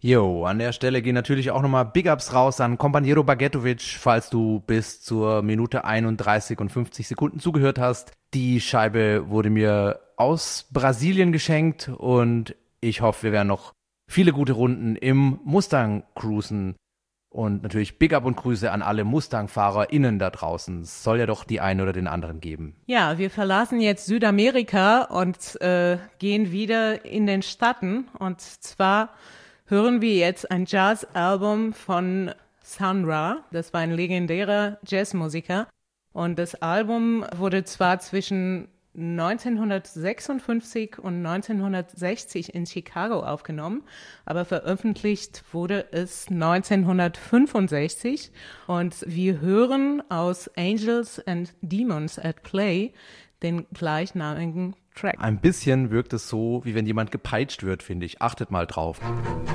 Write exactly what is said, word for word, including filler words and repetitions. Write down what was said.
Jo, an der Stelle gehen natürlich auch nochmal Big Ups raus an Compañero Bagetovic, falls du bis zur Minute einunddreißig und fünfzig Sekunden zugehört hast. Die Scheibe wurde mir aus Brasilien geschenkt und ich hoffe, wir werden noch viele gute Runden im Mustang cruisen. Und natürlich Big Up und Grüße an alle Mustang-FahrerInnen da draußen. Es soll ja doch die einen oder den anderen geben. Ja, wir verlassen jetzt Südamerika und äh, gehen wieder in den Staaten. Und zwar hören wir jetzt ein Jazz-Album von Sun Ra. Das war ein legendärer Jazzmusiker. Und das Album wurde zwar zwischen neunzehnhundertsechsundfünfzig und neunzehnhundertsechzig in Chicago aufgenommen, aber veröffentlicht wurde es neunzehnhundertfünfundsechzig. Und wir hören aus Angels and Demons at Play den gleichnamigen Track. Ein bisschen wirkt es so, wie wenn jemand gepeitscht wird, finde ich. Achtet mal drauf.